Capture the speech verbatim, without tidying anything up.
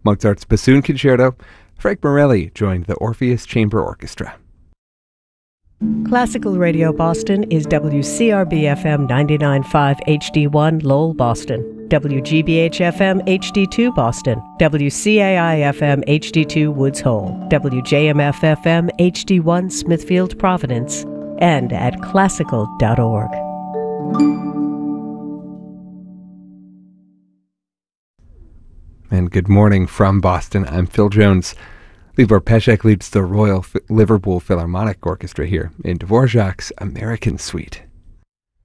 Mozart's Bassoon Concerto. Frank Morelli joined the Orpheus Chamber Orchestra. Classical Radio Boston is W C R B F M ninety-nine point five H D one Lowell, Boston, W G B H F M H D two Boston, W C A I F M H D two Woods Hole, W J M F F M H D one Smithfield, Providence, and at classical dot org. And good morning from Boston. I'm Phil Jones. Libor Pesek leads the Royal F- Liverpool Philharmonic Orchestra here in Dvorak's American Suite.